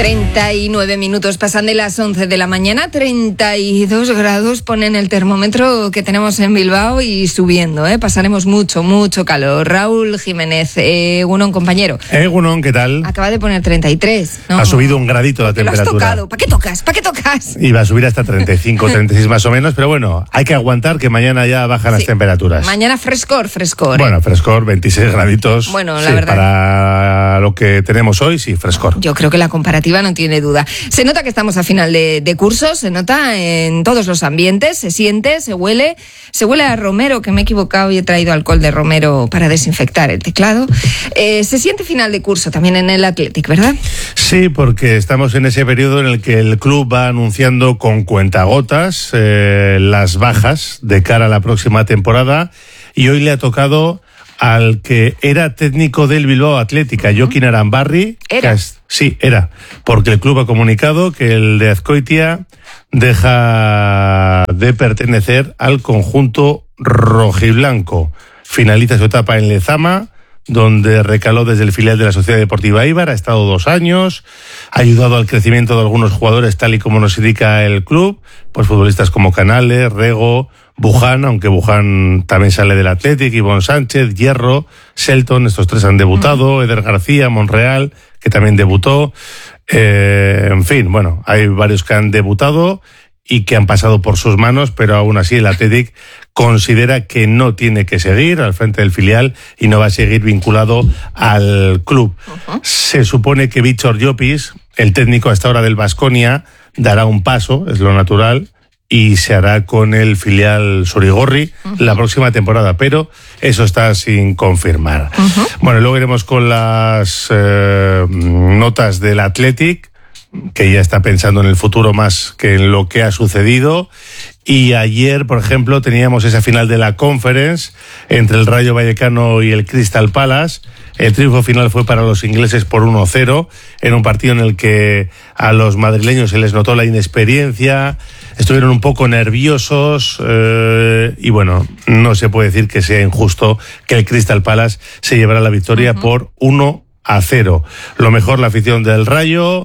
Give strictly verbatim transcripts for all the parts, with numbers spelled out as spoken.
treinta y nueve minutos pasan de las once de la mañana, treinta y dos grados ponen el termómetro que tenemos en Bilbao y subiendo, ¿eh? Pasaremos mucho, mucho calor. Raúl Jiménez, eh, Egunon, compañero. Egunon, ¿qué tal? Acaba de poner treinta y tres, ¿no? Ha subido un gradito la temperatura. Lo has tocado, ¿para qué tocas? ¿Para qué tocas? Iba a subir hasta treinta y cinco, treinta y seis más o menos, pero bueno, hay que aguantar que mañana ya bajan sí. las temperaturas. Mañana frescor, frescor. Bueno, ¿eh? frescor, veintiséis graditos. Bueno, la sí, verdad. Para lo que tenemos hoy, sí, frescor. Yo creo que la comparativa no tiene duda. Se nota que estamos a final de, de curso, se nota en todos los ambientes, se siente, se huele, se huele a romero, que me he equivocado y he traído alcohol de romero para desinfectar el teclado. Eh, se siente final de curso también en el Athletic, ¿verdad? Sí, porque estamos en ese periodo en el que el club va anunciando con cuentagotas eh, las bajas de cara a la próxima temporada, y hoy le ha tocado al que era técnico del Bilbao Athletic, uh-huh. Jokin Arambarri. ¿Era? Es, sí, era, porque el club ha comunicado que el de Azkoitia deja de pertenecer al conjunto rojiblanco. Finaliza su etapa en Lezama, donde recaló desde el filial de la Sociedad Deportiva Eibar, ha estado dos años, ha ayudado al crecimiento de algunos jugadores, tal y como nos indica el club, pues futbolistas como Canales, Rego, Buján, aunque Buján también sale del Athletic, Ivonne Sánchez, Hierro, Shelton, estos tres han debutado, uh-huh. Eder García, Monreal, que también debutó, eh, en fin, bueno, hay varios que han debutado y que han pasado por sus manos, pero aún así el Athletic considera que no tiene que seguir al frente del filial y no va a seguir vinculado al club. Uh-huh. Se supone que Víctor Llopis, el técnico hasta ahora del Baskonia, dará un paso, es lo natural, y se hará con el filial Surigorri uh-huh. la próxima temporada, pero eso está sin confirmar. Uh-huh. Bueno, luego iremos con las eh, notas del Athletic, que ya está pensando en el futuro más que en lo que ha sucedido. Y ayer, por ejemplo, teníamos esa final de la Conference entre el Rayo Vallecano y el Crystal Palace. El triunfo final fue para los ingleses por uno cero, en un partido en el que a los madrileños se les notó la inexperiencia, estuvieron un poco nerviosos eh, y bueno, no se puede decir que sea injusto que el Crystal Palace se llevara la victoria uh-huh. por uno a cero. Lo mejor la afición del Rayo,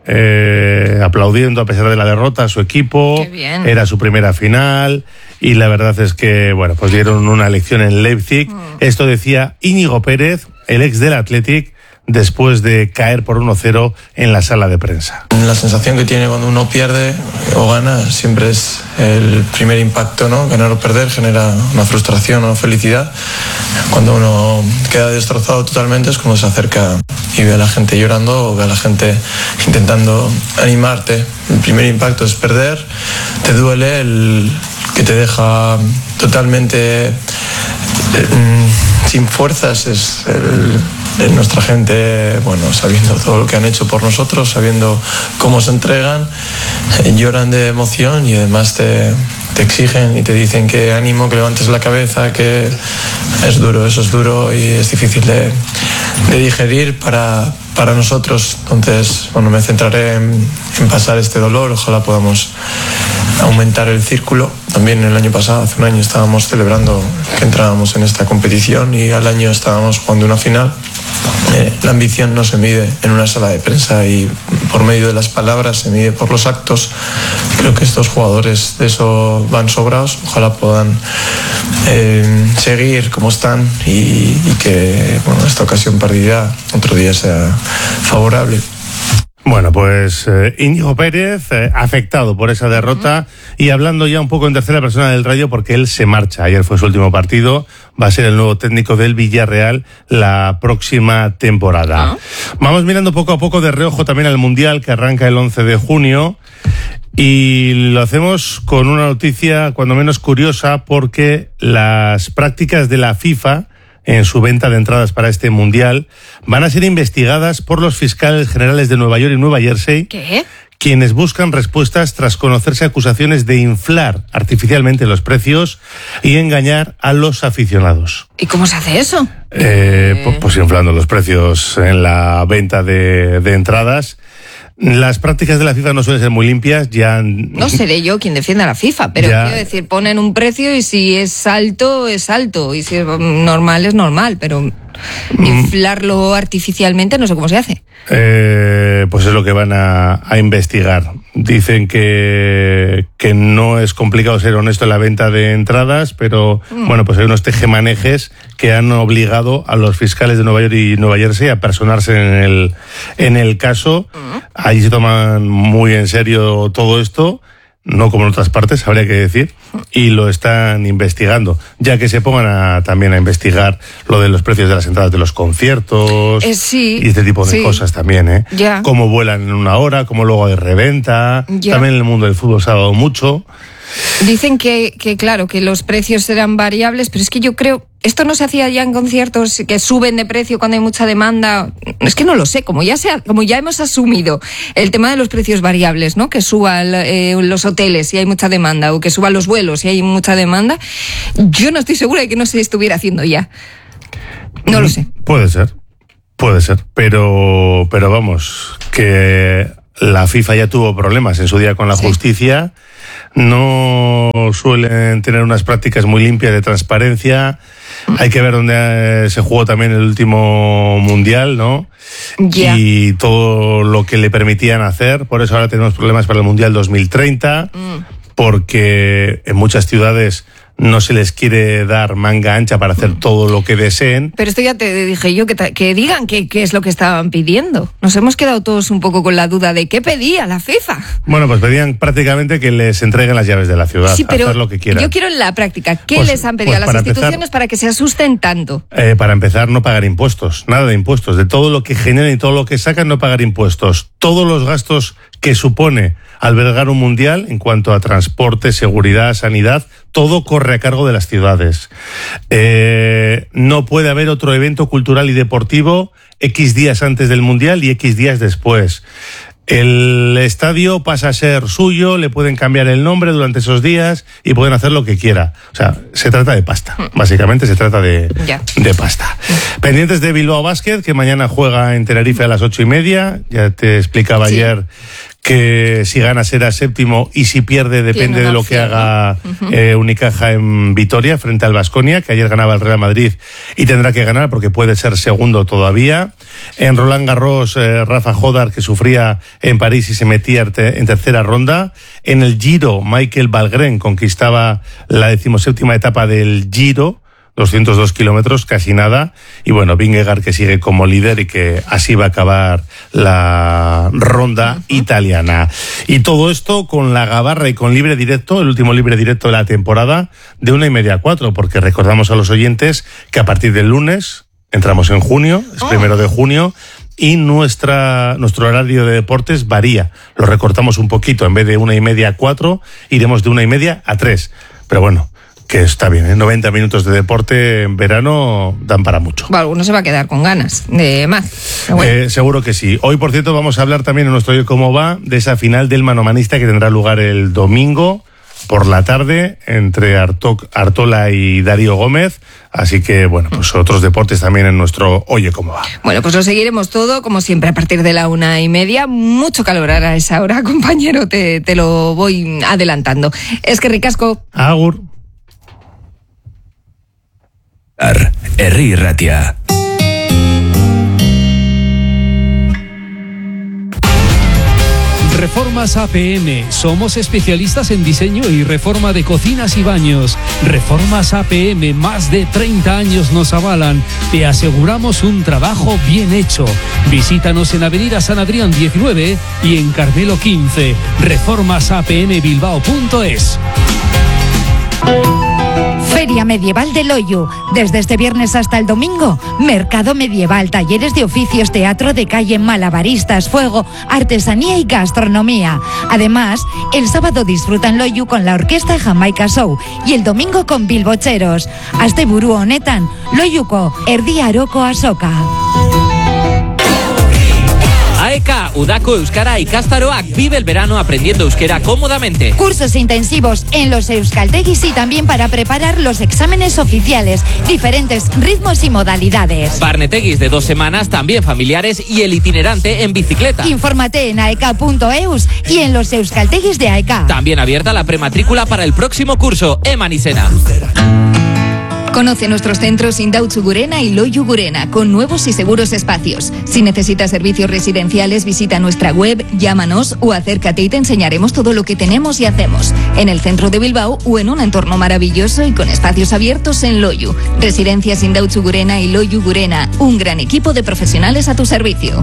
Eh, aplaudiendo a pesar de la derrota a su equipo. Qué bien. Era su primera final y la verdad es que bueno, pues dieron una lección en Leipzig. Mm. Esto decía Íñigo Pérez, el ex del Athletic, después de caer por uno cero en la sala de prensa. La sensación que tiene cuando uno pierde o gana siempre es el primer impacto, ¿no? Ganar o perder genera una frustración o felicidad. Cuando uno queda destrozado totalmente es cuando se acerca y ve a la gente llorando o ve a la gente intentando animarte. El primer impacto es perder, te duele, el que te deja totalmente eh, sin fuerzas es el... de nuestra gente, bueno, sabiendo todo lo que han hecho por nosotros, sabiendo cómo se entregan, eh, lloran de emoción y además te, te exigen y te dicen que ánimo, que levantes la cabeza, que es duro, eso es duro y es difícil de, de digerir para, para nosotros. Entonces, bueno, me centraré en, en pasar este dolor, ojalá podamos aumentar el círculo. También el año pasado, hace un año, estábamos celebrando que entrábamos en esta competición y al año estábamos jugando una final. Eh, la ambición no se mide en una sala de prensa y por medio de las palabras, se mide por los actos. Creo que estos jugadores de eso van sobrados, ojalá puedan eh, seguir como están y, y que bueno, esta ocasión perdida otro día sea favorable. Bueno, pues eh, Íñigo Pérez, eh, afectado por esa derrota uh-huh. y hablando ya un poco en tercera persona del Rayo porque él se marcha. Ayer fue su último partido, va a ser el nuevo técnico del Villarreal la próxima temporada. Uh-huh. Vamos mirando poco a poco de reojo también al Mundial que arranca el once de junio y lo hacemos con una noticia cuando menos curiosa porque las prácticas de la FIFA en su venta de entradas para este Mundial van a ser investigadas por los fiscales generales de Nueva York y Nueva Jersey. ¿Qué? Quienes buscan respuestas tras conocerse acusaciones de inflar artificialmente los precios y engañar a los aficionados. ¿Y cómo se hace eso? Eh, eh... Pues, pues inflando los precios en la venta de, de entradas. Las prácticas de la FIFA no suelen ser muy limpias, ya... No seré yo quien defienda a la FIFA, pero ya... quiero decir, ponen un precio y si es alto, es alto, y si es normal, es normal, pero Mm. Inflarlo artificialmente, no sé cómo se hace. Eh, pues es lo que van a, a investigar. Dicen que, que no es complicado ser honesto en la venta de entradas, pero mm. bueno, pues hay unos tejemanejes que han obligado a los fiscales de Nueva York y Nueva Jersey a personarse en el, en el caso. Mm. Allí se toman muy en serio todo esto, no como en otras partes, habría que decir, y lo están investigando, ya que se pongan a, también a investigar lo de los precios de las entradas de los conciertos eh, sí, y este tipo de sí. cosas también, ¿eh? Ya. Cómo vuelan en una hora, cómo luego hay reventa, ya. También en el mundo del fútbol se ha dado mucho. Dicen que, que, claro, que los precios serán variables, pero es que yo creo, esto no se hacía ya en conciertos que suben de precio cuando hay mucha demanda. Es que no lo sé, como ya sea, como ya hemos asumido el tema de los precios variables, ¿no? Que suban eh, los hoteles si hay mucha demanda, o que suban los vuelos si hay mucha demanda. Yo no estoy segura de que no se estuviera haciendo ya. No lo sé. Puede ser, puede ser, pero, pero vamos, que la FIFA ya tuvo problemas en su día con la sí. justicia. No suelen tener unas prácticas muy limpias de transparencia. Hay que ver dónde se jugó también el último mundial, ¿no? Yeah. Y todo lo que le permitían hacer. Por eso ahora tenemos problemas para el Mundial dos mil treinta, mm. porque en muchas ciudades no se les quiere dar manga ancha para hacer todo lo que deseen. Pero esto ya te dije yo, que, que digan qué es lo que estaban pidiendo. Nos hemos quedado todos un poco con la duda de qué pedía la FIFA. Bueno, pues pedían prácticamente que les entreguen las llaves de la ciudad, sí, pero hacer lo que quieran. Yo quiero en la práctica, ¿qué pues, les han pedido pues a las para instituciones empezar, para que se asusten tanto? Eh, para empezar, no pagar impuestos, nada de impuestos. De todo lo que generan y todo lo que sacan, no pagar impuestos. Todos los gastos que supone albergar un mundial en cuanto a transporte, seguridad, sanidad, todo corre a cargo de las ciudades. Eh, no puede haber otro evento cultural y deportivo X días antes del mundial y X días después. El estadio pasa a ser suyo, le pueden cambiar el nombre durante esos días y pueden hacer lo que quiera. O sea, se trata de pasta. Básicamente se trata de, ya. de pasta. Pendientes de Bilbao Basket, que mañana juega en Tenerife a las ocho y media. Ya te explicaba sí. ayer que si gana será séptimo y si pierde depende de lo que haga uh-huh. eh, Unicaja en Vitoria frente al Baskonia, que ayer ganaba el Real Madrid y tendrá que ganar porque puede ser segundo todavía. En Roland Garros, eh, Rafa Jodar, que sufría en París y se metía en tercera ronda. En el Giro, Michael Valgren conquistaba la decimoséptima etapa del Giro, doscientos dos kilómetros, casi nada. Y bueno, Vingegaard, que sigue como líder y que así va a acabar la ronda uh-huh. italiana. Y todo esto con la gabarra y con libre directo, el último libre directo de la temporada, de una y media a cuatro, porque recordamos a los oyentes que a partir del lunes entramos en junio, es oh. primero de junio, y nuestra nuestro horario de deportes varía. Lo recortamos un poquito, en vez de una y media a cuatro, iremos de una y media a tres. Pero bueno, que está bien, ¿eh? noventa minutos de deporte en verano dan para mucho. Bueno, uno se va a quedar con ganas de más. Bueno. Eh, seguro que sí. Hoy, por cierto, vamos a hablar también en nuestro Oye Cómo Va de esa final del manomanista que tendrá lugar el domingo por la tarde entre Arto- Artola y Darío Gómez. Así que, bueno, pues otros deportes también en nuestro Oye Cómo Va. Bueno, pues lo seguiremos todo, como siempre, a partir de la una y media. Mucho calor a esa hora, compañero, te, te lo voy adelantando. Es que ricasco. Agur. Herri Ratia. Reformas A P M. Somos especialistas en diseño y reforma de cocinas y baños. Reformas A P M, más de treinta años nos avalan. Te aseguramos un trabajo bien hecho. Visítanos en Avenida San Adrián diecinueve y en Carmelo quince. reformas a p m bilbao punto es. Feria Medieval de Loiu. Desde este viernes hasta el domingo, mercado medieval, talleres de oficios, teatro de calle, malabaristas, fuego, artesanía y gastronomía. Además, el sábado disfruta en Loiu con la orquesta Jamaica Show y el domingo con bilbocheros. Asteburu honetan, Loiuko, erdi aroko azoka. A E K A, Udako Euskara Ikastaroak, vive el verano aprendiendo euskera cómodamente. Cursos intensivos en los euskaltegis y también para preparar los exámenes oficiales, diferentes ritmos y modalidades. Barnetegis de dos semanas, también familiares, y el itinerante en bicicleta. Infórmate en aeka punto eus y en los euskaltegis de A E K A. También abierta la prematrícula para el próximo curso, Eman Isena. Conoce nuestros centros Indautxu Gurena y Loiu Gurena, con nuevos y seguros espacios. Si necesitas servicios residenciales, visita nuestra web, llámanos o acércate y te enseñaremos todo lo que tenemos y hacemos. En el centro de Bilbao o en un entorno maravilloso y con espacios abiertos en Loiu. Residencias Indautxu Gurena y Loiu Gurena, un gran equipo de profesionales a tu servicio.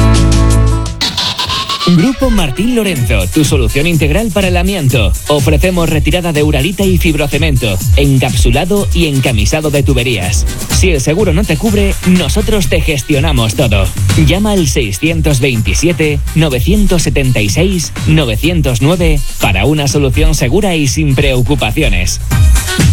Grupo Martín Lorenzo, tu solución integral para el amianto. Ofrecemos retirada de uralita y fibrocemento, encapsulado y encamisado de tuberías. Si el seguro no te cubre, nosotros te gestionamos todo. Llama al seiscientos veintisiete, novecientos setenta y seis, novecientos nueve para una solución segura y sin preocupaciones.